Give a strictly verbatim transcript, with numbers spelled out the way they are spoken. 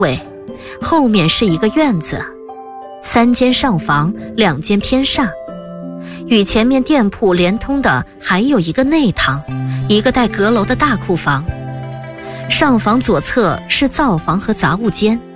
尾，后面是一个院子，三间上房，两间偏上。与前面店铺连通的还有一个内堂，一个带阁楼的大库房。上房左侧是灶房和杂物间，